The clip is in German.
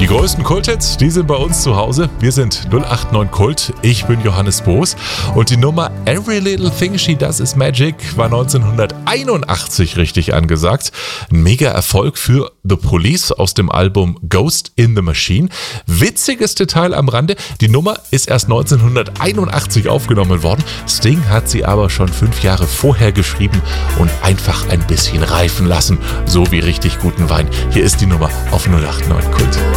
Die größten Kulthits, die sind bei uns zu Hause. Wir sind 089 Kult. Ich bin Johannes Boos. Und die Nummer Every Little Thing She Does Is Magic war 1981 richtig angesagt. Ein mega Erfolg für The Police aus dem Album Ghost in the Machine. Witziges Detail am Rande, die Nummer ist erst 1981 aufgenommen worden. Sting hat sie aber schon 5 Jahre vorher geschrieben und einfach ein bisschen reifen lassen. So wie richtig guten Wein. Hier ist die Nummer auf 089 Kult.